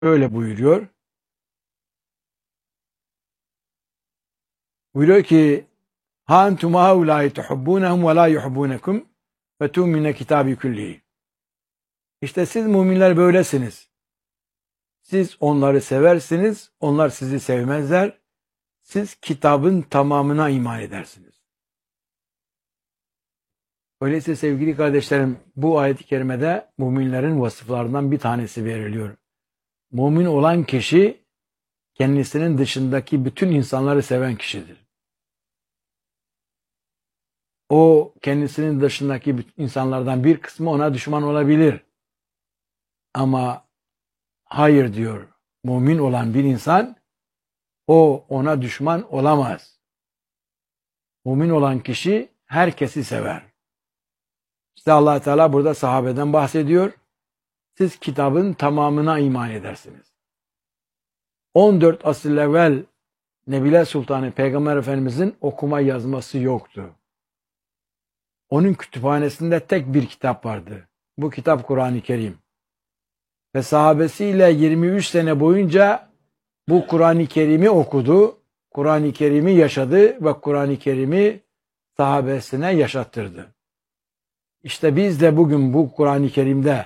öyle buyuruyor. Buyuruyor ki ha entum haulâi tuhibbûnehum ve lâ yuhibbûnekum ve tu'mine kitâbi küllihi. İşte siz müminler böylesiniz. Siz onları seversiniz, onlar sizi sevmezler. Siz kitabın tamamına iman edersiniz. Öyleyse sevgili kardeşlerim, bu ayet-i kerimede müminlerin vasıflarından bir tanesi veriliyor. Mümin olan kişi kendisinin dışındaki bütün insanları seven kişidir. O kendisinin dışındaki insanlardan bir kısmı ona düşman olabilir. Ama hayır diyor, mümin olan bir insan o ona düşman olamaz. Mümin olan kişi herkesi sever. İşte Allah Teala burada sahabeden bahsediyor. Siz kitabın tamamına iman edersiniz. 14 asır evvel Nebile Sultanı Peygamber Efendimizin okuma yazması yoktu. Onun kütüphanesinde tek bir kitap vardı. Bu kitap Kur'an-ı Kerim. Ve sahabesiyle 23 sene boyunca bu Kur'an-ı Kerim'i okudu, Kur'an-ı Kerim'i yaşadı ve Kur'an-ı Kerim'i sahabesine yaşattırdı. İşte biz de bugün bu Kur'an-ı Kerim'de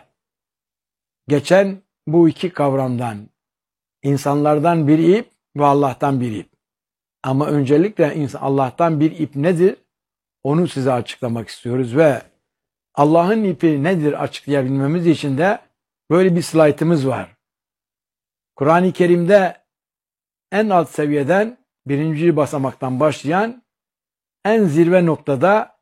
geçen bu iki kavramdan, insanlardan bir ip ve Allah'tan bir ip. Ama öncelikle Allah'tan bir ip nedir? Onu size açıklamak istiyoruz ve Allah'ın ipi nedir açıklayabilmemiz için de böyle bir slaytımız var. Kur'an-ı Kerim'de en alt seviyeden birinci basamaktan başlayan en zirve noktada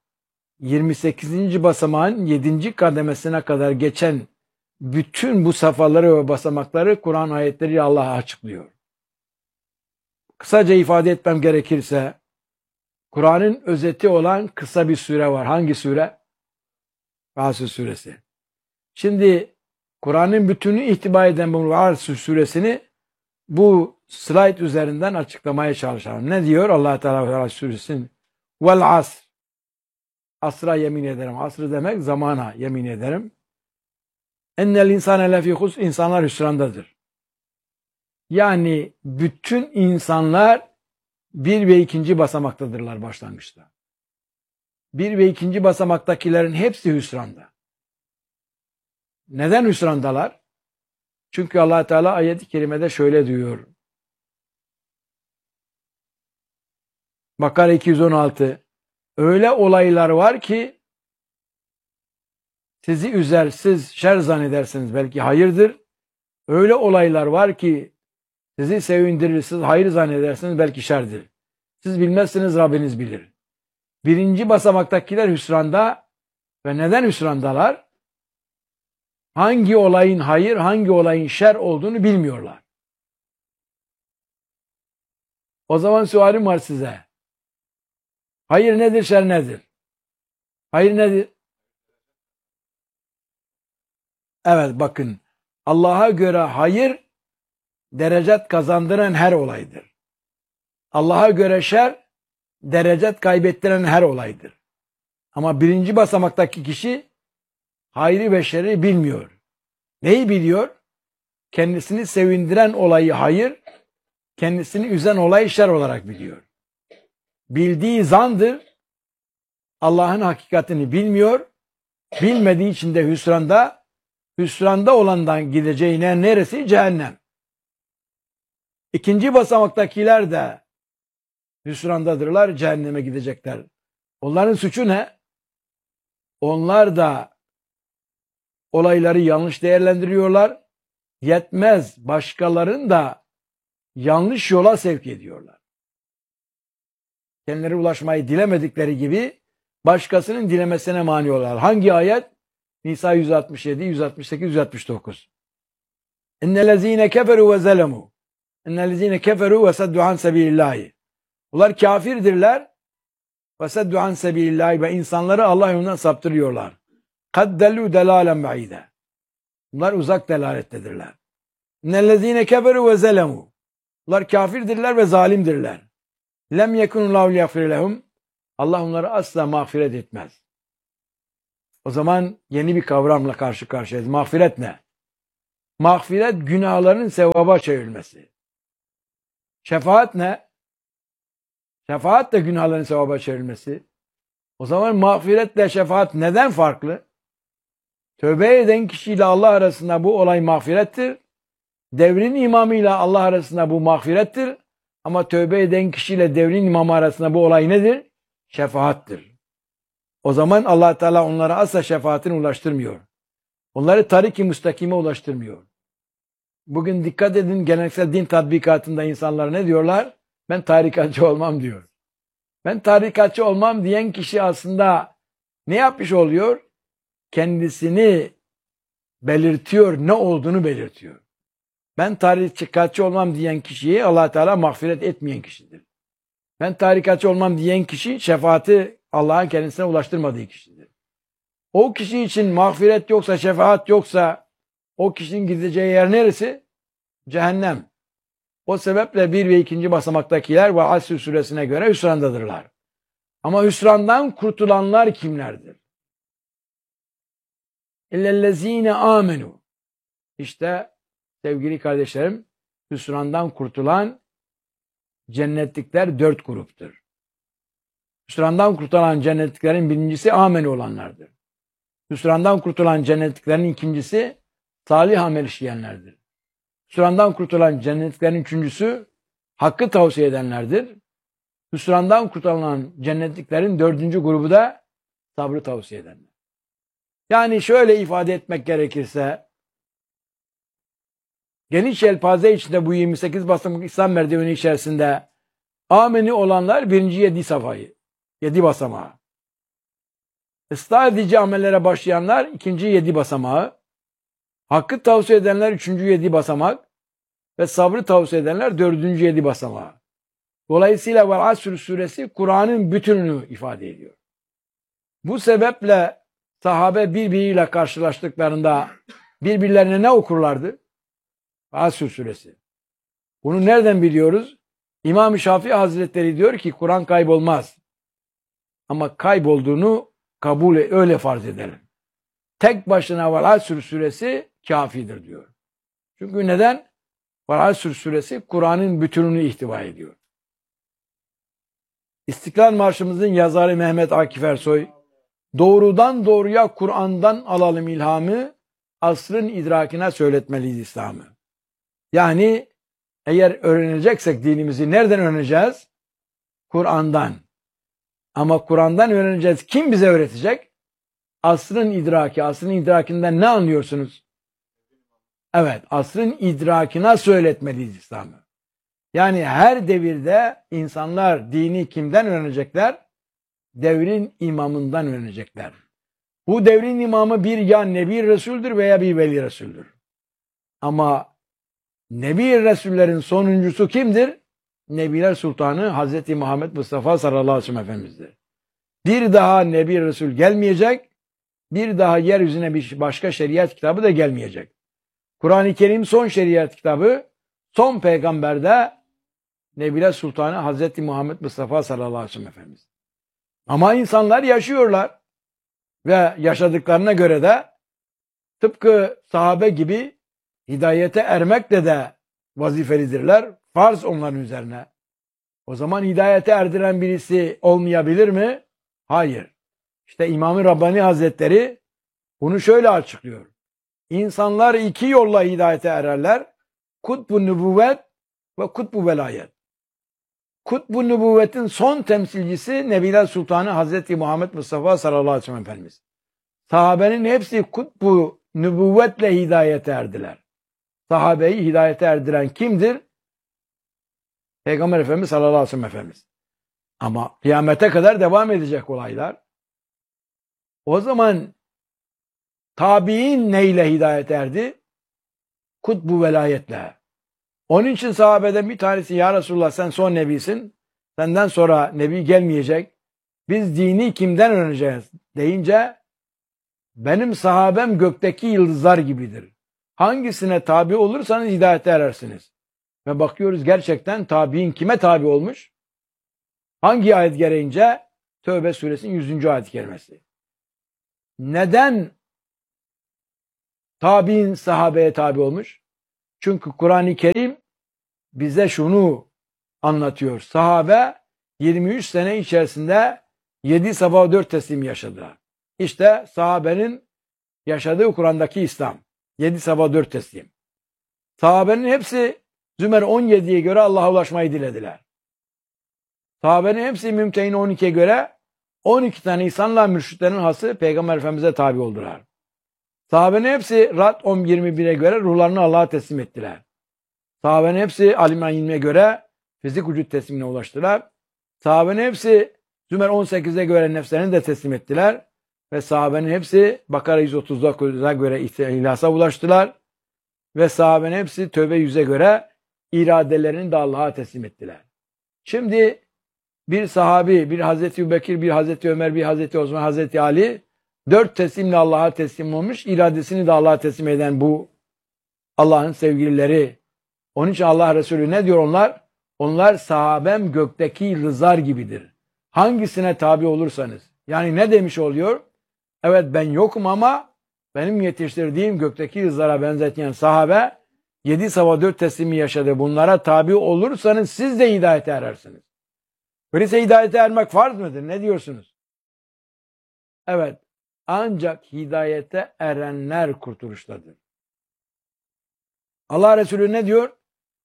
28. basamağın 7. kademesine kadar geçen bütün bu safhaları ve basamakları Kur'an ayetleri Allah açıklıyor. Kısaca ifade etmem gerekirse Kur'an'ın özeti olan kısa bir sure var. Hangi sure? Asr suresi. Şimdi Kur'an'ın bütünü ihtiva eden bu Asr suresini bu slide üzerinden açıklamaya çalışalım. Ne diyor Allah Teala suresinin? Vel asr. Asra yemin ederim. Asr demek zamana yemin ederim. Ennel insane lefî husr. İnsanlar hüsrandadır. Yani bütün insanlar 1 ve 2. basamaktadırlar başlangıçta. 1 ve 2. basamaktakilerin hepsi hüsranda. Neden hüsrandalar? Çünkü Allah Teala ayet-i kerimede şöyle diyor. Bakara 216. Öyle olaylar var ki sizi üzer, siz şer zannedersiniz, belki hayırdır. Öyle olaylar var ki sizi sevindirir, siz hayır zannedersiniz, belki şerdir. Siz bilmezsiniz, Rabbiniz bilir. 1. basamaktakiler hüsranda ve neden hüsrandalar? Hangi olayın hayır, hangi olayın şer olduğunu bilmiyorlar. O zaman sualim var size. Hayır nedir, şer nedir? Hayır nedir? Evet bakın, Allah'a göre hayır, derecet kazandıran her olaydır. Allah'a göre şer, derecet kaybettiren her olaydır. Ama 1. basamaktaki kişi hayrı ve şerri bilmiyor. Neyi biliyor? Kendisini sevindiren olayı hayır, kendisini üzen olayı şer olarak biliyor. Bildiği zandır, Allah'ın hakikatini bilmiyor, bilmediği için de hüsranda olandan gideceğine neresi? Cehennem. 2. basamaktakiler de hüsrandadırlar, cehenneme gidecekler. Onların suçu ne? Onlar da olayları yanlış değerlendiriyorlar. Yetmez, başkalarını da yanlış yola sevk ediyorlar. Kendileri ulaşmayı dilemedikleri gibi başkasının dilemesine mani oluyorlar. Hangi ayet? Nisa 167, 168, 169. İnnellezîne keferû ve zelemû. İnnellezîne keferû ve seddu an sebîlillâhi. Bunlar kafirdirler. Ve seddu an sebîlillâhi ve insanları Allah yolundan saptırıyorlar. Kaddelû delâlen ba'îde. Bunlar uzak delalettedirler. İnnellezîne keferû ve zelemû. Bunlar kafirdirler ve zalimdirler. Lem yekunullahu liyagfir lehum. Allah onları asla mağfiret etmez. O zaman yeni bir kavramla karşı karşıyayız. Mağfiret ne? Mağfiret günahların sevaba çevrilmesi. Şefaat ne? Şefaat de günahların sevaba çevrilmesi. O zaman mağfiretle şefaat neden farklı? Tövbe eden kişiyle Allah arasında bu olay mağfirettir. Devrin imamıyla Allah arasında bu mağfirettir. Ama tövbe eden kişiyle devrin imamı arasında bu olay nedir? Şefaattir. O zaman Allah Teala onlara asla şefaatini ulaştırmıyor. Onları tarik-i müstakime ulaştırmıyor. Bugün dikkat edin, geleneksel din tatbikatında insanlar ne diyorlar? Ben tarikatçı olmam diyor. Ben tarikatçı olmam diyen kişi aslında ne yapmış oluyor? Kendisini belirtiyor, ne olduğunu belirtiyor. Ben tarikatçı olmam diyen kişiye Allah Teala mağfiret etmeyen kişidir. Ben tarikatçı olmam diyen kişi şefaati Allah'ın kendisine ulaştırmadığı kişidir. O kişi için mağfiret yoksa, şefaat yoksa o kişinin gideceği yer neresi? Cehennem. O sebeple 1 ve 2. basamaktakiler ve Asr suresine göre hüsrandadırlar. Ama hüsrandan kurtulanlar kimlerdir? İllellezine amenu. İşte sevgili kardeşlerim, hüsrandan kurtulan cennetlikler 4 gruptur. Hüsrandan kurtulan cennetliklerin birincisi amenu olanlardır. Hüsrandan kurtulan cennetliklerin ikincisi salih amel işleyenlerdir. Hüsrandan kurtulan cennetliklerin üçüncüsü hakkı tavsiye edenlerdir. Hüsrandan kurtulan cennetliklerin 4. grubu da sabrı tavsiye edenler. Yani şöyle ifade etmek gerekirse, geniş yelpaze içinde bu 28 basamak İslam merdiveni içerisinde ameni olanlar 1. 7 basamağı. Islah edici amellere başlayanlar 2. 7 basamağı. Hakkı tavsiye edenler 3. 7 basamak. Ve sabrı tavsiye edenler 4. 7 basamağı. Dolayısıyla Vel Asr suresi Kur'an'ın bütününü ifade ediyor. Bu sebeple sahabe birbiriyle karşılaştıklarında birbirlerine ne okurlardı? Asr suresi. Bunu nereden biliyoruz? İmam-ı Şafii Hazretleri diyor ki Kur'an kaybolmaz. Ama kaybolduğunu öyle farz edelim. Tek başına Vel Asr suresi kafidir diyor. Çünkü neden? Vel Asr suresi Kur'an'ın bütününü ihtiva ediyor. İstiklal Marşımızın yazarı Mehmet Akif Ersoy, doğrudan doğruya Kur'an'dan alalım ilhamı, asrın idrakine söyletmeliyiz İslam'ı. Yani eğer öğreneceksek dinimizi nereden öğreneceğiz? Kur'an'dan. Ama Kur'an'dan öğreneceğiz. Kim bize öğretecek? Asrın idraki. Asrın idrakinden ne anlıyorsunuz? Evet, asrın idrakine söyletmeliyiz İslam'ı. Yani her devirde insanlar dini kimden öğrenecekler? Devrin imamından öğrenecekler. Bu devrin imamı bir ya Nebi Resul'dür veya bir Veli Resul'dür. Ama Nebi Resullerin sonuncusu kimdir? Nebiler Sultanı Hazreti Muhammed Mustafa sallallahu aleyhi ve sellem Efendimiz'dir. Bir daha Nebi Resul gelmeyecek, bir daha yeryüzüne bir başka şeriat kitabı da gelmeyecek. Kur'an-ı Kerim son şeriat kitabı, son peygamber de Nebiler Sultanı Hazreti Muhammed Mustafa sallallahu aleyhi ve sellem Efendimiz. Ama insanlar yaşıyorlar ve yaşadıklarına göre de tıpkı sahabe gibi hidayete ermekle de vazifelidirler. Farz onların üzerine. O zaman hidayete erdiren birisi olmayabilir mi? Hayır. İşte İmam-ı Rabbani Hazretleri bunu şöyle açıklıyor. İnsanlar 2 yolla hidayete ererler. Kutbu nübüvvet ve kutbu velayet. Kutbu nübüvvetin son temsilcisi Nebiler Sultanı Hazreti Muhammed Mustafa sallallahu aleyhi ve sellem Efendimiz. Sahabenin hepsi kutbu nübüvvetle hidayete erdiler. Sahabeyi hidayete erdiren kimdir? Peygamber Efendimiz sallallahu aleyhi ve sellem Efendimiz. Ama kıyamete kadar devam edecek olaylar. O zaman tabi'in neyle hidayet erdi? Kutbu velayetle. Onun için sahabeden bir tanesi ya Resulullah sen son nebisin. Senden sonra nebi gelmeyecek. Biz dini kimden öğreneceğiz? Deyince benim sahabem gökteki yıldızlar gibidir. Hangisine tabi olursanız hidayete erersiniz. Ve bakıyoruz gerçekten tabi'in kime tabi olmuş? Hangi ayet gereğince? Tövbe suresinin 100. ayet kerimesi. Neden Tabi'in sahabeye tabi olmuş. Çünkü Kur'an-ı Kerim bize şunu anlatıyor. Sahabe 23 sene içerisinde 7 sabah 4 teslim yaşadılar. İşte sahabenin yaşadığı Kur'an'daki İslam. 7 sabah 4 teslim. Sahabenin hepsi Zümer 17'ye göre Allah'a ulaşmayı dilediler. Sahabenin hepsi Mümtehin 12'ye göre 12 tane insanla mürşitlerin hası Peygamber Efendimiz'e tabi oldular. Sahabenin hepsi Rad 10-21'e göre ruhlarını Allah'a teslim ettiler. Sahabenin hepsi Alim 20'ye göre fizik vücut teslimine ulaştılar. Sahabenin hepsi Zümer 18'e göre nefslerini de teslim ettiler. Ve sahabenin hepsi Bakara 130'a göre ihlasa ulaştılar. Ve sahabenin hepsi Tövbe 100'e göre iradelerini de Allah'a teslim ettiler. Şimdi bir sahabi, bir Hazreti Ebubekir, bir Hazreti Ömer, bir Hazreti Osman, Hazreti Ali 4 teslimle Allah'a teslim olmuş, iradesini de Allah'a teslim eden bu Allah'ın sevgilileri. Onun için Allah Resulü ne diyor onlar? Onlar sahabem gökteki yıldızlar gibidir. Hangisine tabi olursanız. Yani ne demiş oluyor? Evet ben yokum ama benim yetiştirdiğim gökteki yıldızlara benzetilen sahabe 7 sabah 4 teslimi yaşadı. Bunlara tabi olursanız siz de hidayete erersiniz. Öyleyse hidayete ermek farz mıdır? Ne diyorsunuz? Evet. Ancak hidayete erenler kurtuluştadır. Allah Resulü ne diyor?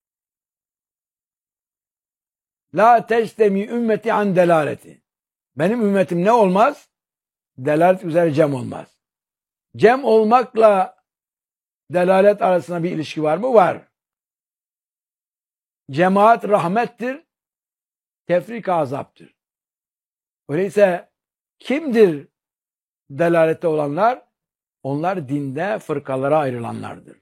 La tectemi ümmeti an delaleti. Benim ümmetim ne olmaz? Delalet üzere cem olmaz. Cem olmakla delalet arasında bir ilişki var mı? Var. Cemaat rahmettir, tefrik azaptır. Öyleyse kimdir delalette olanlar? Onlar dinde fırkalara ayrılanlardır.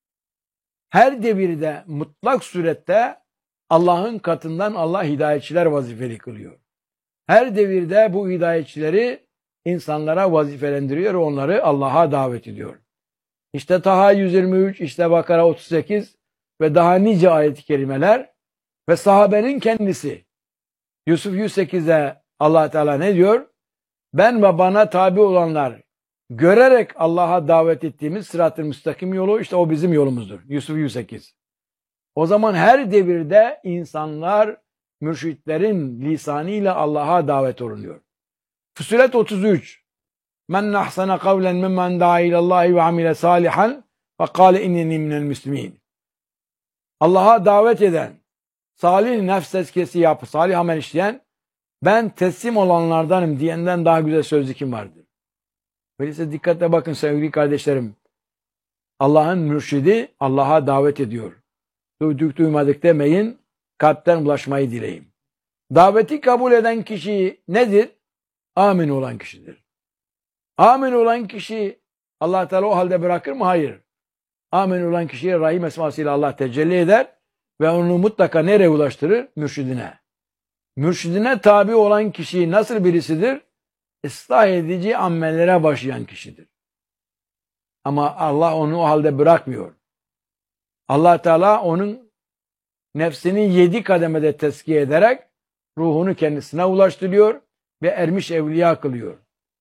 Her devirde mutlak surette Allah'ın katından Allah hidayetçiler vazifeli kılıyor. Her devirde bu hidayetçileri insanlara vazifelendiriyor ve onları Allah'a davet ediyor. İşte Taha 123, işte Bakara 38 ve daha nice ayet-i kerimeler ve sahabenin kendisi. Yusuf 108'de Allah Teala ne diyor? Ben ve bana tabi olanlar görerek Allah'a davet ettiğimiz sırat-ı müstakim yolu, işte o bizim yolumuzdur. Yusuf 108. O zaman her devirde insanlar mürşitlerin lisanıyla Allah'a davet olunuyor. Fussilet 33. Men ahsana kavlen mimmen da'a ilallahi ve amile salihan ve kâle inneni minel müslimin. Allah'a davet eden, salih nefs tezkiyesi yapıp salih amel işleyen, ben teslim olanlardanım diyenden daha güzel sözlü kim vardır? Öyleyse dikkatle bakın sevgili kardeşlerim. Allah'ın mürşidi Allah'a davet ediyor. Duyduk duymadık demeyin, kalpten ulaşmayı dileyin. Daveti kabul eden kişi nedir? Amin olan kişidir. Amin olan kişi Allah Teala o halde bırakır mı? Hayır. Amin olan kişiye Rahim esmasıyla Allah tecelli eder ve onu mutlaka nereye ulaştırır? Mürşidine. Mürşidine tabi olan kişi nasıl birisidir? Islah edici amellere başlayan kişidir. Ama Allah onu o halde bırakmıyor. Allah Teala onun nefsini 7 kademede tezkiye ederek ruhunu kendisine ulaştırıyor ve ermiş evliya kılıyor.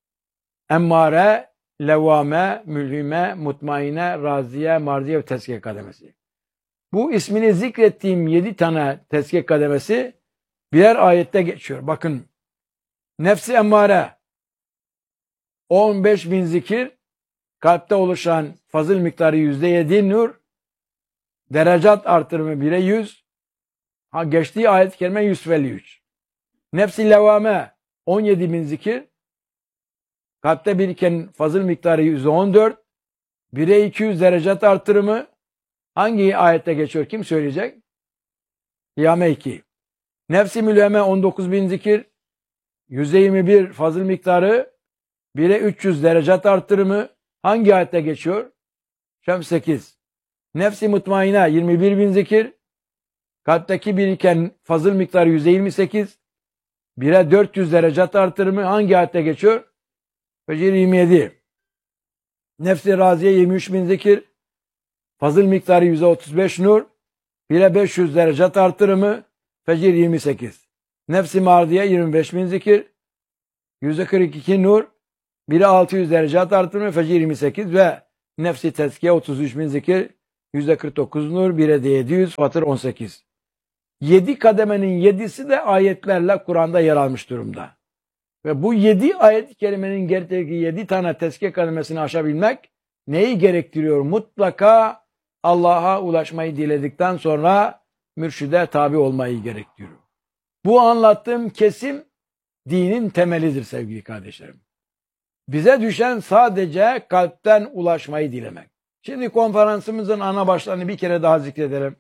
Emmare, levvame, mülhime, mutmaine, raziye, marziye ve tezkiye kademesi. Bu ismini zikrettiğim 7 tane tezkiye kademesi birer ayette geçiyor. Bakın, nefsi emmare 15.000 zikir, kalpte oluşan fazıl miktarı %7 nur, derecat artırımı 1'e 100, geçtiği ayet-i kerime 153. Nefs-i levvame 17.000 zikir, kalpte biriken fazıl miktarı %14, 1'e 200 derecat artırımı hangi ayette geçiyor? Kim söyleyecek? Kıyame 2. Nefs-i mülheme 19.000 zikir, %21 fazıl miktarı, 1'e 300 derecat artırımı hangi ayette geçiyor? Şems 8. Nefs-i mutmaine 21.000 zikir, kalpteki biriken fazıl miktarı %28, 1'e 400 derecat artırımı hangi ayette geçiyor? Fecir 27. Nefs-i raziye 23.000 zikir, fazıl miktarı %35 nur, 1'e 500 derecat artırımı Fecir 28. Nefs-i mardiye 25.000 zikir, %42 nur, 1'e 600 derecat artırımı Fecir 28 ve Nefsi Tezkiye 33.000 zikir, %49 nur, 1'e 700, Fatır 18. 7 kademenin 7'si de ayetlerle Kur'an'da yer almış durumda. Ve bu 7 ayet-i kerimenin gerektiği 7 tane tezkiye kademesini aşabilmek neyi gerektiriyor? Mutlaka Allah'a ulaşmayı diledikten sonra mürşide tabi olmayı gerektiriyor. Bu anlattığım kesim dinin temelidir sevgili kardeşlerim. Bize düşen sadece kalpten ulaşmayı dilemek. Şimdi konferansımızın ana başlarını bir kere daha zikredelim.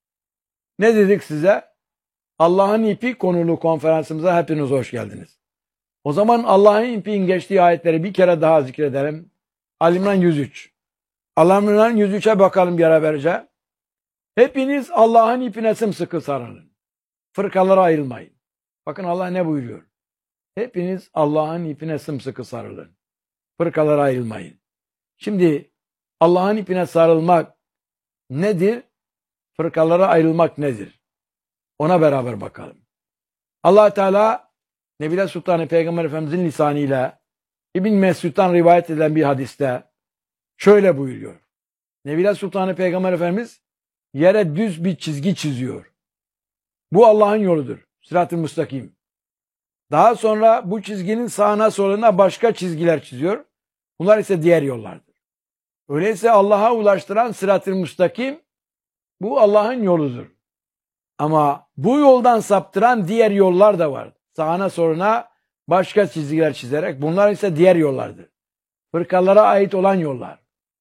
Ne dedik size? Allah'ın ipi konulu konferansımıza hepiniz hoş geldiniz. O zaman Allah'ın ipinin geçtiği ayetleri bir kere daha zikredelim. Ali-İmran 103. Ali-İmran 103'e bakalım beraberce. Hepiniz Allah'ın ipine sımsıkı sarılın. Fırkalara ayrılmayın. Bakın Allah ne buyuruyor? Hepiniz Allah'ın ipine sımsıkı sarılın. Fırkalara ayrılmayın. Şimdi Allah'ın ipine sarılmak nedir? Fırkalara ayrılmak nedir? Ona beraber bakalım. Allah Teala Nebile Sultanı Peygamber Efendimizin lisanıyla İbn Mesud'dan rivayet edilen bir hadiste şöyle buyuruyor. Nebile Sultanı Peygamber Efendimiz yere düz bir çizgi çiziyor. Bu Allah'ın yoludur. Sırat-ı müstakim. Daha sonra bu çizginin sağına soluna başka çizgiler çiziyor. Bunlar ise diğer yollardır. Öyleyse Allah'a ulaştıran sırat-ı müstakim bu Allah'ın yoludur. Ama bu yoldan saptıran diğer yollar da var. Sağına soluna başka çizgiler çizerek bunlar ise diğer yollardır. Fırkalara ait olan yollar.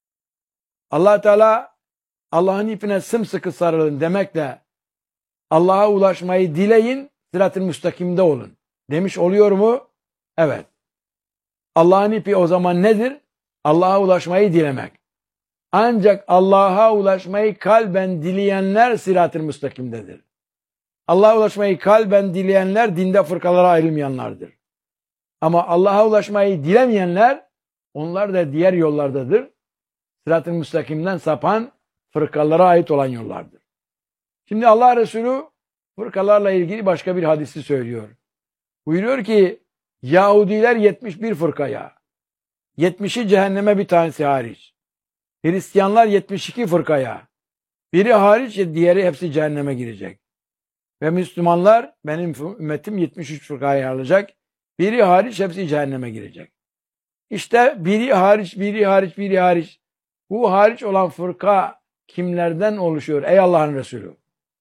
Allah Teala Allah'ın ipine sımsıkı sarılın demekle Allah'a ulaşmayı dileyin, sırat-ı müstakimde olun demiş oluyor mu? Evet. Allah'ın ipi o zaman nedir? Allah'a ulaşmayı dilemek. Ancak Allah'a ulaşmayı kalben dileyenler sırat-ı müstakimdedir. Allah'a ulaşmayı kalben dileyenler dinde fırkalara ayrılmayanlardır. Ama Allah'a ulaşmayı dilemeyenler onlar da diğer yollardadır. Sırat-ı müstakimden sapan fırkalara ait olan yollardır. Şimdi Allah Resulü fırkalarla ilgili başka bir hadisi söylüyor. Buyuruyor ki Yahudiler 71 fırkaya, 70'i cehenneme bir tanesi hariç. Hristiyanlar 72 fırkaya, biri hariç diğeri hepsi cehenneme girecek. Ve Müslümanlar benim ümmetim 73 fırkaya ayrılacak. Biri hariç hepsi cehenneme girecek. İşte biri hariç, biri hariç, biri hariç. Bu hariç olan fırka kimlerden oluşuyor ey Allah'ın Resulü?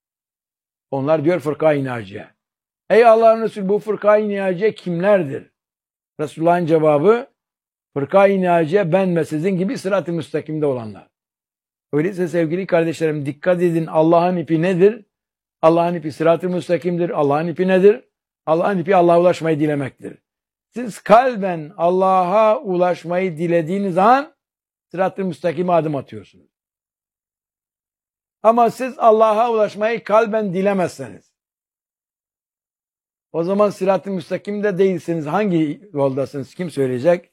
Onlar diyor fırka-i naciye. Ey Allah'ın Resulü bu fırka-i naciye kimlerdir? Resulullah'ın cevabı fırka-i naciye ben ve sizin gibi sırat-ı müstakimde olanlar. Öyleyse sevgili kardeşlerim dikkat edin Allah'ın ipi nedir? Allah'ın ipi sırat-ı müstakimdir. Allah'ın ipi nedir? Allah'ın ipi Allah'a ulaşmayı dilemektir. Siz kalben Allah'a ulaşmayı dilediğiniz an sırat-ı müstakime adım atıyorsunuz. Ama siz Allah'a ulaşmayı kalben dilemezseniz o zaman sırat-ı müstakimde değilsiniz. Hangi yoldasınız? Kim söyleyecek?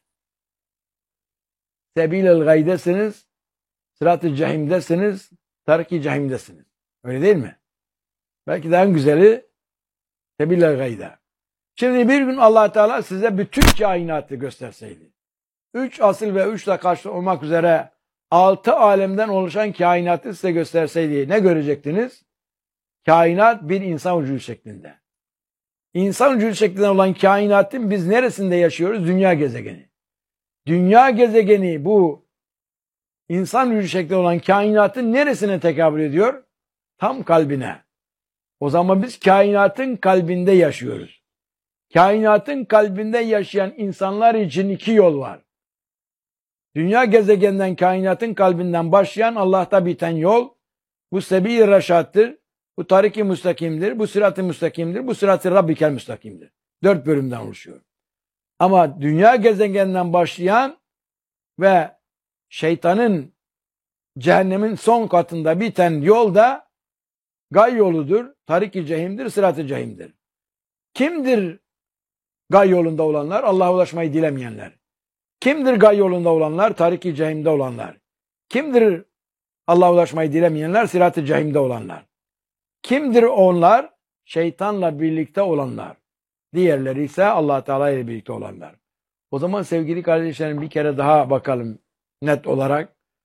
Sebil-el gaydesiniz, sırat-ı cehimdesiniz, tarik-i cehimdesiniz. Öyle değil mi? Belki daha güzeli sebil-el gayde. Şimdi bir gün Allah Teala size bütün kainatı gösterseydi, 3 asıl ve 3 de karşı olmak üzere 6 alemden oluşan kainatı size gösterseydi ne görecektiniz? Kainat bir insan vücudu şeklinde. İnsan vücudu şeklinde olan kainatın biz neresinde yaşıyoruz? Dünya gezegeni. Dünya gezegeni bu insan vücudu şeklinde olan kainatın neresine tekabül ediyor? Tam kalbine. O zaman biz kainatın kalbinde yaşıyoruz. Kainatın kalbinde yaşayan insanlar için 2 yol var. Dünya gezegeninden kainatın kalbinden başlayan Allah'ta biten yol bu sebil-i reşattır, bu tarik-i müstakimdir, bu sırat-ı müstakimdir, bu sırat-ı rabbikel müstakimdir. 4 bölümden oluşuyor. Ama dünya gezegeninden başlayan ve şeytanın cehennemin son katında biten yol da gay yoludur, tarik-i cehimdir, sırat-ı cehimdir. Kimdir gay yolunda olanlar? Allah'a ulaşmayı dilemeyenler. Kimdir gay yolunda olanlar? Tarik-i cehimde olanlar. Kimdir Allah'a ulaşmayı dilemeyenler? Sırat-ı cehimde olanlar. Kimdir onlar? Şeytanla birlikte olanlar. Diğerleri ise Allah Teala ile birlikte olanlar. O zaman sevgili kardeşlerim bir kere daha bakalım net olarak.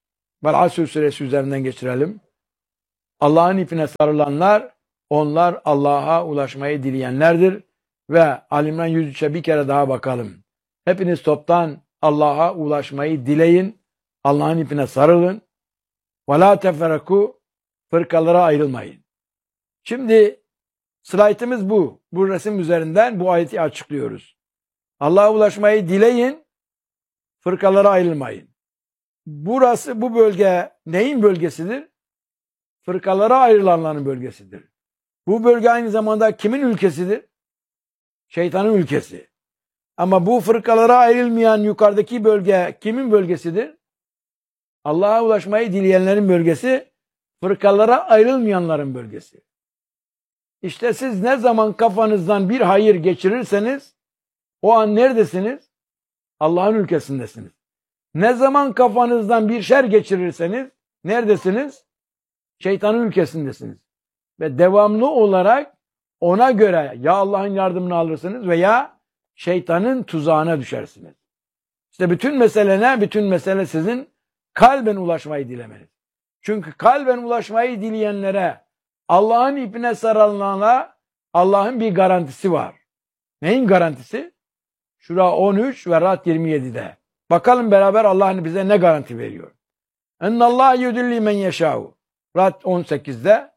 Vel Asr suresi üzerinden geçirelim. Allah'ın ipine sarılanlar, onlar Allah'a ulaşmayı dileyenlerdir. Ve Ali İmran 103'e bir kere daha bakalım. Hepiniz toptan Allah'a ulaşmayı dileyin. Allah'ın ipine sarılın. Ve la teferraku, fırkalara ayrılmayın. Şimdi slaytımız bu. Bu resim üzerinden bu ayeti açıklıyoruz. Allah'a ulaşmayı dileyin, fırkalara ayrılmayın. Burası, bu bölge neyin bölgesidir? Fırkalara ayrılanların bölgesidir. Bu bölge aynı zamanda kimin ülkesidir? Şeytanın ülkesi. Ama bu fırkalara ayrılmayan yukarıdaki bölge kimin bölgesidir? Allah'a ulaşmayı dileyenlerin bölgesi, fırkalara ayrılmayanların bölgesi. İşte siz ne zaman kafanızdan bir hayır geçirirseniz, o an neredesiniz? Allah'ın ülkesindesiniz. Ne zaman kafanızdan bir şer geçirirseniz, neredesiniz? Şeytanın ülkesindesiniz. Ve devamlı olarak ona göre ya Allah'ın yardımını alırsınız veya şeytanın tuzağına düşersiniz. İşte bütün mesele ne? Bütün mesele sizin kalben ulaşmayı dilemeniz. Çünkü kalben ulaşmayı dileyenlere, Allah'ın ipine sarılanlara Allah'ın bir garantisi var. Neyin garantisi? Şura 13 ve Ra'd 27'de. Bakalım beraber Allah bize ne garanti veriyor. Ennallâhe yudilli men yeşâhu. Ra'd 18'de,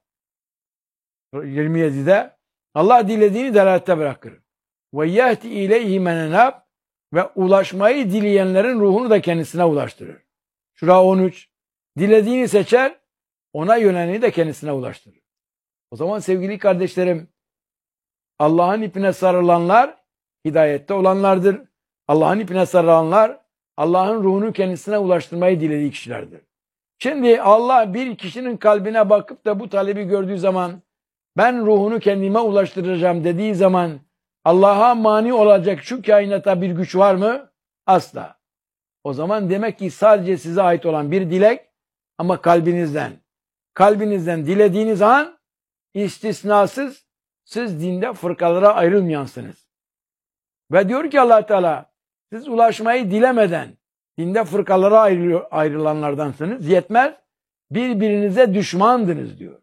27'de Allah dilediğini delalette bırakır. Ve yehti ileyhi men enab, ve ulaşmayı dileyenlerin ruhunu da kendisine ulaştırır. Şura 13. Dilediğini seçer, ona yöneleni de kendisine ulaştırır. O zaman sevgili kardeşlerim, Allah'ın ipine sarılanlar hidayette olanlardır. Allah'ın ipine sarılanlar Allah'ın ruhunu kendisine ulaştırmayı dilediği kişilerdir. Şimdi Allah bir kişinin kalbine bakıp da bu talebi gördüğü zaman ben ruhunu kendime ulaştıracağım dediği zaman Allah'a mani olacak şu kainata bir güç var mı? Asla. O zaman demek ki sadece size ait olan bir dilek ama kalbinizden dilediğiniz an istisnasız siz dinde fırkalara ayrılmayansınız. Ve diyor ki Allah Teala siz ulaşmayı dilemeden dinde fırkalara ayrılanlardansınız. Yetmez, birbirinize düşmandınız diyor.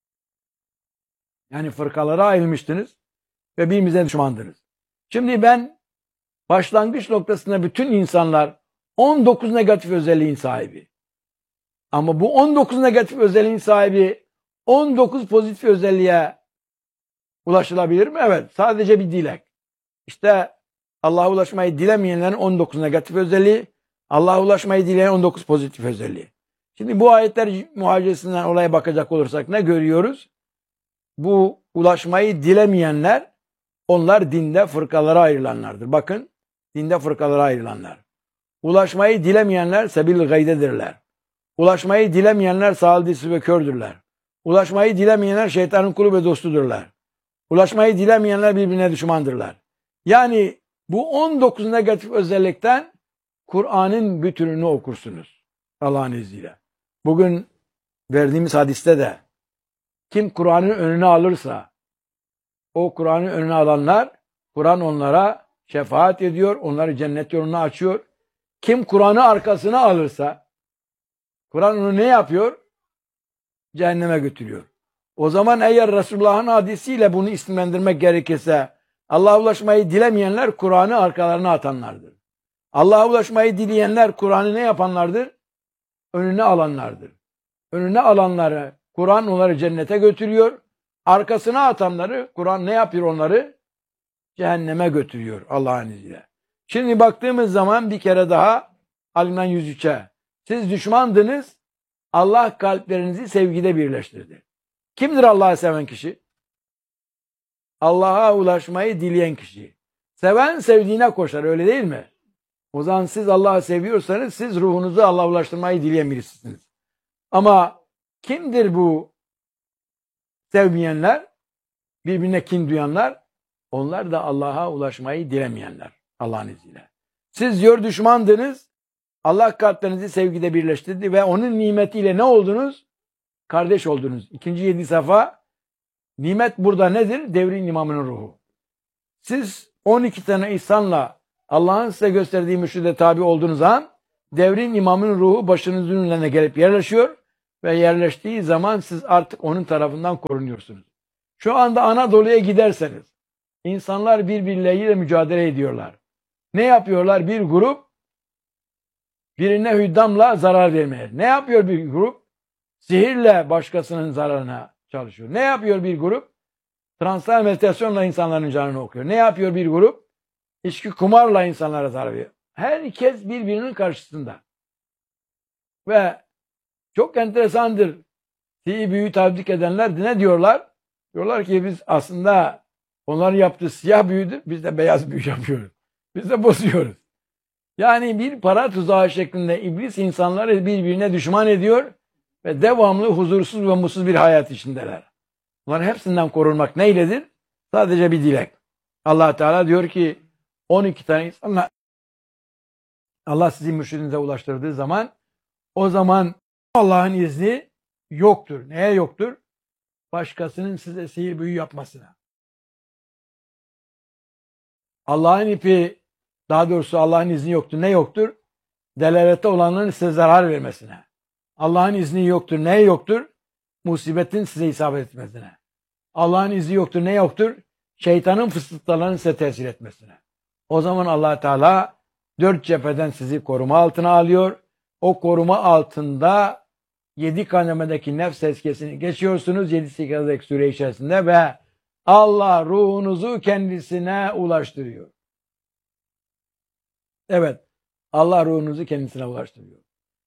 Yani fırkalara ayrılmıştınız ve birbirinize düşmandınız. Şimdi ben başlangıç noktasında bütün insanlar 19 negatif özelliğin sahibi. Ama bu 19 negatif özelliğin sahibi 19 pozitif özelliğe ulaşılabilir mi? Evet. Sadece bir dilek. İşte Allah'a ulaşmayı dilemeyenlerin 19 negatif özelliği, Allah'a ulaşmayı dileyen 19 pozitif özelliği. Şimdi bu ayetler muhacesinden olaya bakacak olursak ne görüyoruz? Bu ulaşmayı dilemeyenler, onlar dinde fırkalara ayrılanlardır. Bakın, dinde fırkalara ayrılanlar. Ulaşmayı dilemeyenler sebil gaydedirler. Ulaşmayı dilemeyenler sağaldisi ve kördürler. Ulaşmayı dilemeyenler şeytanın kulu ve dostudurlar. Ulaşmayı dilemeyenler birbirine düşmandırlar. Yani bu 19 negatif özellikten Kur'an'ın bütününü okursunuz Allah'ın izniyle. Bugün verdiğimiz hadiste de kim Kur'an'ın önüne alırsa o Kur'an'ın önüne alanlar Kur'an onlara şefaat ediyor, onları cennet yoluna açıyor. Kim Kur'an'ı arkasına alırsa Kur'an onu ne yapıyor? Cehenneme götürüyor. O zaman eğer Resulullah'ın hadisiyle bunu isimlendirmek gerekirse Allah'a ulaşmayı dilemeyenler Kur'an'ı arkalarına atanlardır. Allah'a ulaşmayı dileyenler Kur'an'ı ne yapanlardır? Önüne alanlardır. Önüne alanları Kur'an onları cennete götürüyor. Arkasına atanları Kur'an ne yapıyor onları? Cehenneme götürüyor Allah'ın izniyle. Şimdi baktığımız zaman bir kere daha Ali-İmran 103'e siz düşmandınız, Allah kalplerinizi sevgide birleştirdi. Kimdir Allah'ı seven kişi? Allah'a ulaşmayı dileyen kişi. Seven sevdiğine koşar, öyle değil mi? O zaman siz Allah'ı seviyorsanız siz ruhunuzu Allah'a ulaştırmayı dileyen birisiniz. Ama kimdir bu sevmeyenler? Birbirine kin duyanlar? Onlar da Allah'a ulaşmayı dilemeyenler Allah'ın izniyle. Siz diyor düşmandınız, Allah kalplerinizi sevgide birleştirdi ve onun nimetiyle ne oldunuz? Kardeş oldunuz. 2. 7 sayfa. Nimet burada nedir? Devrin imamının ruhu. Siz 12 tane insanla Allah'ın size gösterdiği mürşide tabi olduğunuz an devrin imamının ruhu başınızın önüne gelip yerleşiyor ve yerleştiği zaman siz artık onun tarafından korunuyorsunuz. Şu anda Anadolu'ya giderseniz insanlar birbirleriyle mücadele ediyorlar. Ne yapıyorlar? Bir grup birine hüddamla zarar vermeye. Ne yapıyor bir grup? Sihirle başkasının zararına çalışıyor. Ne yapıyor bir grup? Transfer meditasyonla insanların canını okuyor. Ne yapıyor bir grup? İçki kumarla insanlara zarar veriyor. Herkes birbirinin karşısında. Ve çok enteresandır. Sihir büyü tabdik edenler ne diyorlar? Diyorlar ki biz aslında onların yaptığı siyah büyüdür. Biz de beyaz büyü yapıyoruz. Biz de bozuyoruz. Yani bir para tuzağı şeklinde iblis insanları birbirine düşman ediyor ve devamlı huzursuz ve mutsuz bir hayat içindeler. Bunların hepsinden korunmak neyledir? Sadece bir dilek. Allah Teala diyor ki 12 tane insanla Allah sizi mürşidinize ulaştırdığı zaman o zaman Allah'ın izni yoktur. Neye yoktur? Başkasının size sihir büyü yapmasına. Allah'ın ipi, daha doğrusu Allah'ın izni yoktur. Ne yoktur? Delalete olanların size zarar vermesine. Allah'ın izni yoktur. Ne yoktur? Musibetin size isabet etmesine. Allah'ın izni yoktur. Ne yoktur? Şeytanın fısıltılarının size tesir etmesine. O zaman Allah Teala 4 cepheden sizi koruma altına alıyor. O koruma altında 7 kademedeki nefs tezkiyesini geçiyorsunuz 7-8'deki süre içerisinde ve Allah ruhunuzu kendisine ulaştırıyor. Evet, Allah ruhunuzu kendisine ulaştırıyor.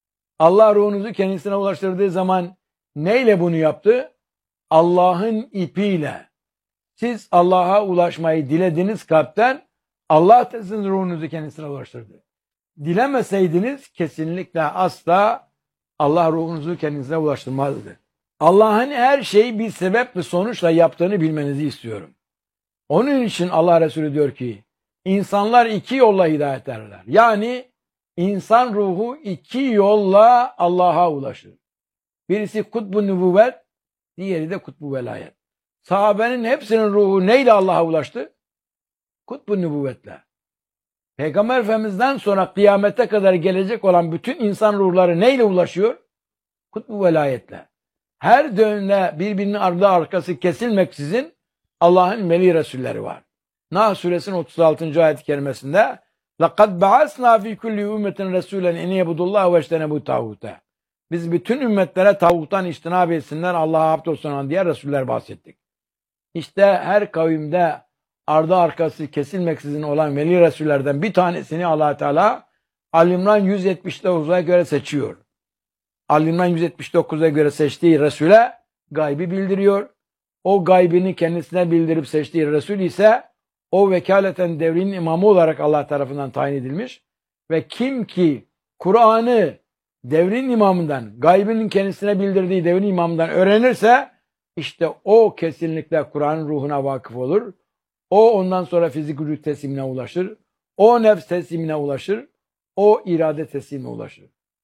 Allah ruhunuzu kendisine ulaştırdığı zaman neyle bunu yaptı? Allah'ın ipiyle. Siz Allah'a ulaşmayı dilediğiniz kalpten Allah sizin ruhunuzu kendisine ulaştırdı. Dilemeseydiniz kesinlikle asla Allah ruhunuzu kendisine ulaştırmazdı. Allah'ın her şeyi bir sebep ve sonuçla yaptığını bilmenizi istiyorum. Onun için Allah Resulü diyor ki insanlar 2 yolla hidayet ederler. Yani insan ruhu 2 yolla Allah'a ulaşır. Birisi kutbu nübüvvet, diğeri de kutbu velayet. Sahabenin hepsinin ruhu neyle Allah'a ulaştı? Kutbu nübüvvetle. Peygamber Efendimiz'den sonra kıyamete kadar gelecek olan bütün insan ruhları neyle ulaşıyor? Kutbu velayetle. Her dönemde birbirinin ardı arkası kesilmeksizin Allah'ın veli Resulleri var. Nahl suresinin 36. ayet-i kerimesinde لَقَدْ بَعَثْنَا فِي كُلِّ اُمَّةٍ رَسُولًا اِنْ يَبُدُ اللّٰهُ وَاجْتَنَبُوا tağute. Biz bütün ümmetlere tağuttan içtinab etsinler, Allah'a abd olsunlar diye Resuller bahsettik. İşte her kavimde ardı arkası kesilmeksizin olan veli Resullerden bir tanesini Allah Teala Al-İmran 179'a göre seçiyor. Al-İmran 179'a göre seçtiği Resul'e gaybi bildiriyor. O gaybini kendisine bildirip seçtiği Resul ise o vekaleten devrin imamı olarak Allah tarafından tayin edilmiş ve kim ki Kur'an'ı devrin imamından, gaybinin kendisine bildirdiği devrin imamından öğrenirse işte o kesinlikle Kur'an'ın ruhuna vakıf olur. O ondan sonra fizik vücut teslimine ulaşır. O nefs teslimine ulaşır. O irade teslimine ulaşır.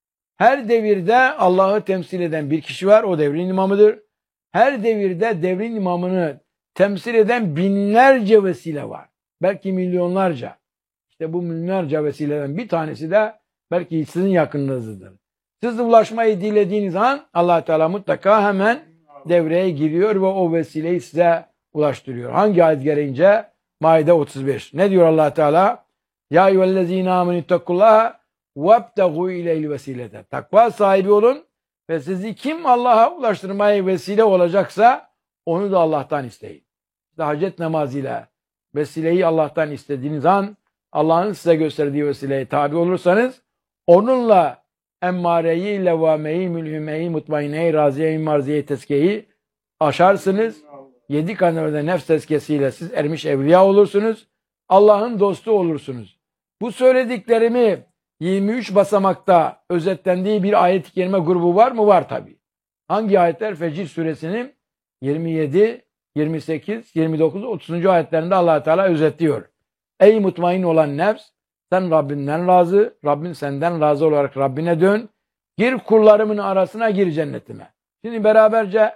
Her devirde Allah'ı temsil eden bir kişi var. O devrin imamıdır. Her devirde devrin imamını temsil eden binlerce vesile var. Belki milyonlarca. İşte bu milyonlarca vesileden bir tanesi de belki sizin yakınınızdır. Siz ulaşmayı dilediğiniz an Allah Teala mutlaka hemen devreye giriyor ve o vesileyi size ulaştırıyor. Hangi ayet gereğince? Maide 35. Ne diyor Allah Teala? Ya eyyühellezine amenüttekullaha vebtegu ileyl vesilete. Takva sahibi olun ve sizi kim Allah'a ulaştırmaya vesile olacaksa onu da Allah'tan isteyin. İşte hacet namazıyla vesileyi Allah'tan istediğiniz an Allah'ın size gösterdiği vesileye tabi olursanız onunla emmareyi, levameyi, mülhümeyi, mutmaineyi, raziyeyi, marziyeyi, tezkiyeyi aşarsınız. 7 kademede nefs tezkiyesiyle siz ermiş evliya olursunuz. Allah'ın dostu olursunuz. Bu söylediklerimi 23 basamakta özetlendiği bir ayet-i kerime grubu var mı? Var tabi. Hangi ayetler? Fecir suresinin 27, 28, 29, 30. ayetlerinde Allah Teala özetliyor. Ey mutmain olan nefs, sen Rabbinden razı, Rabbin senden razı olarak Rabbine dön. Gir kullarımın arasına, gir cennetime. Şimdi beraberce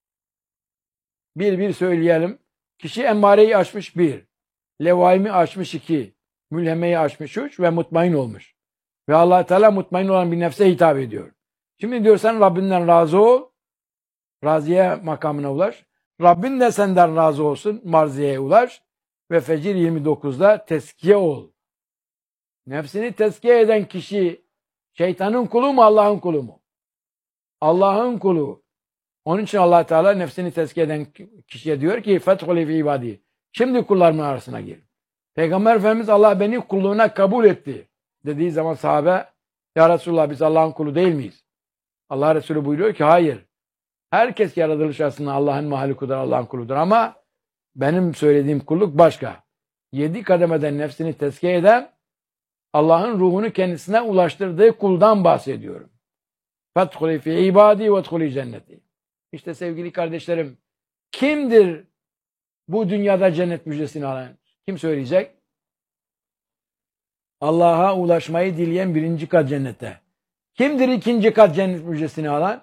bir söyleyelim. Kişi emmareyi aşmış 1, levaimi aşmış 2, mülhemeyi aşmış 3 ve mutmain olmuş. Ve Allah Teala mutmain olan bir nefse hitap ediyor. Şimdi diyor sen Rabbinden razı ol. Raziye makamına ulaş. Rabbin de senden razı olsun. Marziyeye ulaş. Ve Fecir 29'da tezkiye ol. Nefsini tezkiye eden kişi şeytanın kulu mu, Allah'ın kulu mu? Allah'ın kulu. Onun için Allah Teala nefsini tezkiye eden kişiye diyor ki fethuli fi ibadi. Şimdi kullarımın arasına gir. Peygamber Efendimiz Allah beni kulluğuna kabul etti dediği zaman sahabe ya Resulullah biz Allah'ın kulu değil miyiz? Allah Resulü buyuruyor ki hayır. Herkes yaratılış aslında Allah'ın mahlukudur, Allah'ın kuludur ama benim söylediğim kulluk başka. 7 kademeden nefsini tezkiye eden Allah'ın ruhunu kendisine ulaştırdığı kuldan bahsediyorum. Fethuli fi ibadi ve dhuli cenneti. İşte sevgili kardeşlerim, kimdir bu dünyada cennet müjdesini alan? Kim söyleyecek? Allah'a ulaşmayı dileyen 1. kat cennete. Kimdir 2. kat cennet müjdesini alan?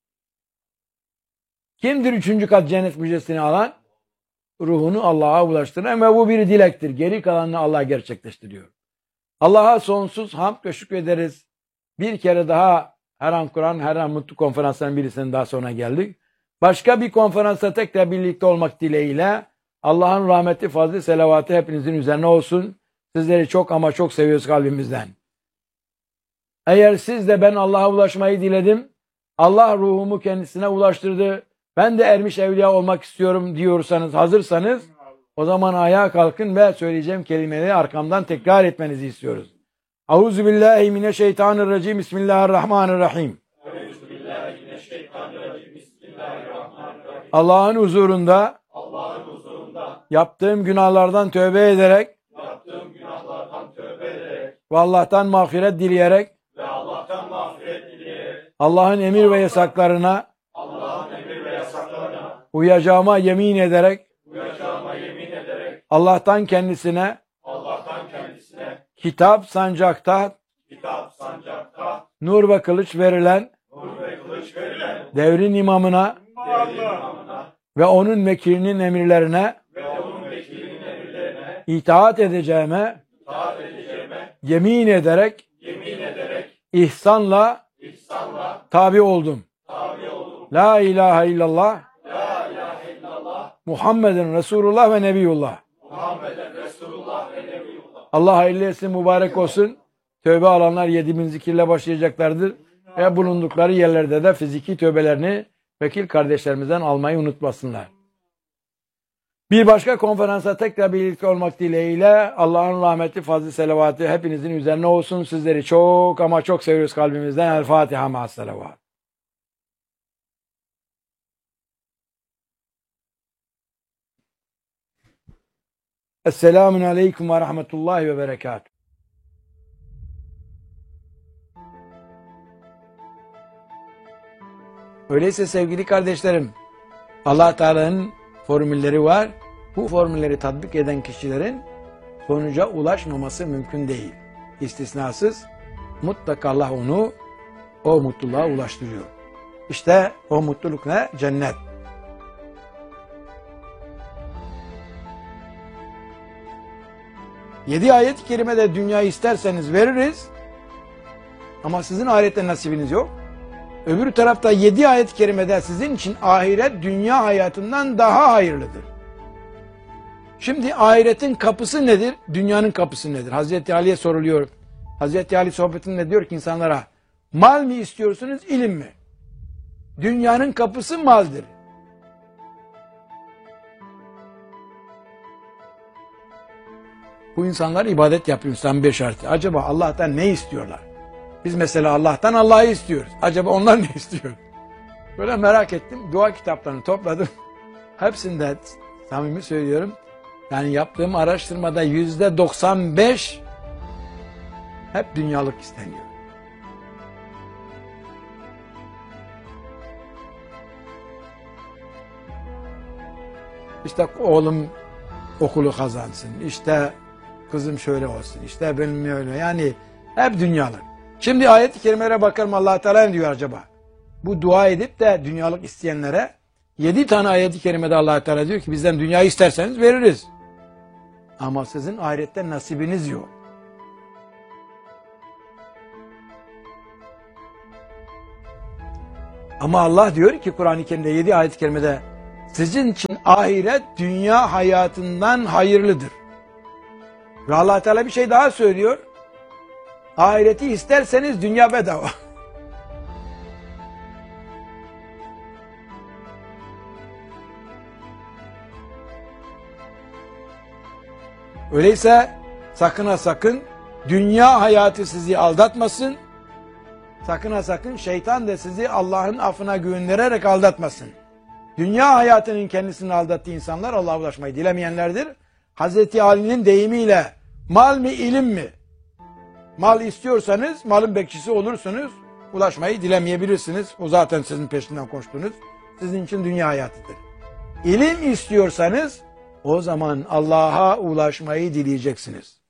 Kimdir 3. kat cennet müjdesini alan? Ruhunu Allah'a ulaştıran ve bu bir dilektir. Geri kalanını Allah gerçekleştiriyor. Allah'a sonsuz hamd ve şükrederiz. Bir kere daha her an Kur'an, her an Mutlu konferansların birisinin daha sonra geldik. Başka bir konferansta tekrar birlikte olmak dileğiyle Allah'ın rahmeti, fazlı, selavatı hepinizin üzerine olsun. Sizleri çok ama çok seviyoruz kalbimizden. Eğer siz de ben Allah'a ulaşmayı diledim, Allah ruhumu kendisine ulaştırdı, ben de ermiş evliya olmak istiyorum diyorsanız, hazırsanız o zaman ayağa kalkın ve söyleyeceğim kelimeleri arkamdan tekrar etmenizi istiyoruz. Euzubillahimineşşeytanirracim. Bismillahirrahmanirrahim. Allah'ın huzurunda yaptığım günahlardan tövbe ederek ve Allah'tan mağfiret dileyerek Allah'ın emir ve yasaklarına uyacağıma yemin ederek Allah'tan kendisine kitap sancakta nur ve kılıç verilen devrin imamına ve onun vekilinin emirlerine itaat edeceğime yemin ederek ihsanla tabi oldum. La ilahe illallah Muhammeden Resulullah ve Nebiyullah. Allah hayırlı etsin, mübarek olsun. Tövbe alanlar 7.000 zikirle başlayacaklardır. Ve bulundukları yerlerde de fiziki tövbelerini vekil kardeşlerimizden almayı unutmasınlar. Bir başka konferansa tekrar birlikte olmak dileğiyle Allah'ın rahmeti, fazlı, selavatı hepinizin üzerine olsun. Sizleri çok ama çok seviyoruz kalbimizden. El Fatiha ma'as selavat. Esselamun aleyküm ve rahmetullahi ve berekatuhu. Öyleyse sevgili kardeşlerim, Allah Teala'nın formülleri var. Bu formülleri tatbik eden kişilerin sonuca ulaşmaması mümkün değil. İstisnasız mutlaka Allah onu o mutluluğa ulaştırıyor. İşte o mutluluk ne? Cennet. Yedi ayet-i kerimede dünyayı isterseniz veririz ama sizin ahirette nasibiniz yok. Öbür tarafta 7 ayet-i kerimede sizin için ahiret dünya hayatından daha hayırlıdır. Şimdi ahiretin kapısı nedir? Dünyanın kapısı nedir? Hazreti Ali'ye soruluyor. Hazreti Ali sohbetinde diyor ki insanlara, mal mı istiyorsunuz, ilim mi? Dünyanın kapısı maldır. Bu insanlar ibadet yapıyor. İslam bir şartı. Acaba Allah'tan ne istiyorlar? Biz mesela Allah'tan Allah'ı istiyoruz. Acaba onlar ne istiyor? Böyle merak ettim. Dua kitaplarını topladım. Hepsinde samimi söylüyorum. Yani yaptığım araştırmada %95 hep dünyalık isteniyor. İşte oğlum okulu kazansın. İşte kızım şöyle olsun. İşte benim öyle. Yani hep dünyalık. Şimdi ayet-i kerimelere bakalım, Allah Teala ne diyor acaba? Bu dua edip de dünyalık isteyenlere 7 tane ayet-i kerimede Allah Teala diyor ki bizden dünyayı isterseniz veririz. Ama sizin ahirette nasibiniz yok. Ama Allah diyor ki Kur'an-ı Kerim'de 7 ayet-i kerimede sizin için ahiret dünya hayatından hayırlıdır. Ve Allah Teala bir şey daha söylüyor. Ahireti isterseniz dünya bedava. Öyleyse sakın ha sakın dünya hayatı sizi aldatmasın. Sakın ha sakın şeytan da sizi Allah'ın affına güvenerek aldatmasın. Dünya hayatının kendisini aldattığı insanlar Allah'a ulaşmayı dilemeyenlerdir. Hazreti Ali'nin deyimiyle mal mi ilim mi? Mal istiyorsanız malın bekçisi olursunuz. Ulaşmayı dilemeyebilirsiniz. O zaten sizin peşinden koştunuz. Sizin için dünya hayatıdır. İlim istiyorsanız o zaman Allah'a ulaşmayı dileyeceksiniz.